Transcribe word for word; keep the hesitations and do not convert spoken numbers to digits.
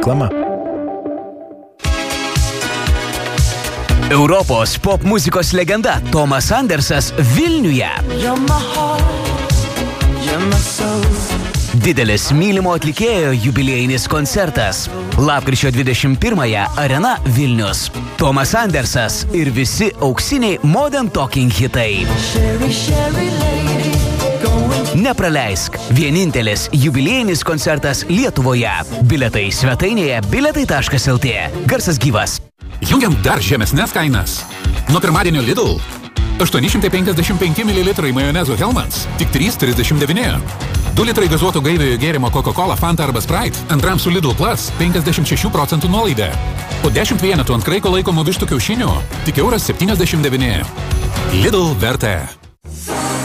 Reklama. Europos pop muzikos legenda Tomas Andersas Vilniuje. Didelis mylimo atlikėjo jubiliejinis koncertas. Lapkričio dvidešimt pirmąją Arena Vilnius. Tomas Andersas ir visi auksiniai Modern Talking hitai. Nepraleisk. Vienintelis jubiliejinis koncertas Lietuvoje. Biletai svetainėje biletai taškas el tė. Garsas gyvas. Jungiam dar žemesnės kainas. Nuo pirmadienio Lidl. aštuoni šimtai penkiasdešimt penki mililitrai majonezo Hellmann's. Tik trys trisdešimt devyni. du litrai gazuoto gaiviojo gėrimo Coca-Cola, Fanta arba Sprite. Antram su Lidl Plus penkiasdešimt šešių procentų nuolaida. O dešimt vienetų ant kraiko laikomų vištų kiaušinių tik euras septyniasdešimt devyni. Lidl vertė.